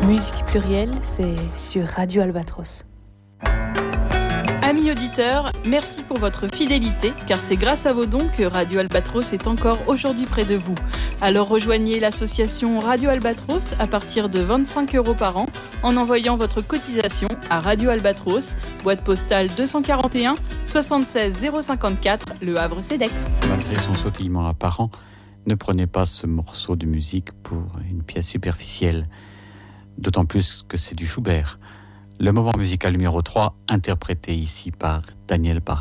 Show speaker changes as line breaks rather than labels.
Musique plurielle, c'est sur Radio Albatros.
Amis auditeurs, merci pour votre fidélité, car c'est grâce à vos dons que Radio Albatros est encore aujourd'hui près de vous. Alors rejoignez l'association Radio Albatros à partir de 25 € par an en envoyant votre cotisation à Radio Albatros, boîte postale 241 76 054, Le Havre CEDEX.
Malgré son sautillement apparent, ne prenez pas ce morceau de musique pour une pièce superficielle, d'autant plus que c'est du Schubert. Le moment musical numéro 3, interprété ici par Daniel Parra.